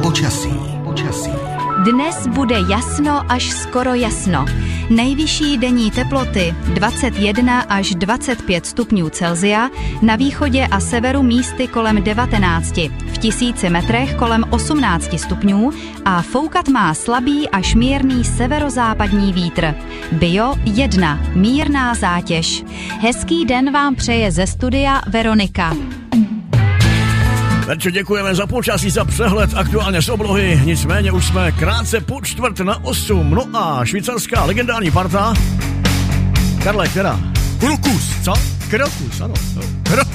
Počasí. Dnes bude jasno až skoro jasno. Nejvyšší denní teploty 21 až 25 stupňů Celsia, na východě a severu místy kolem 19, v 1000 metrech kolem 18 stupňů a foukat má slabý až mírný severozápadní vítr. Bio 1, mírná zátěž. Hezký den vám přeje ze studia Veronika. Verčo, děkujeme za počasí, za přehled aktuálně z oblohy, nicméně už jsme krátce po 7:45. No a švýcarská legendární parta. Karle, která? Krokus. Co? Krokus, ano.